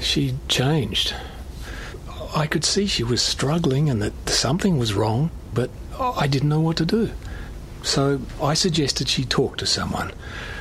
She'd changed. I could see she was struggling and that something was wrong, but I didn't know what to do. So I suggested she talk to someone.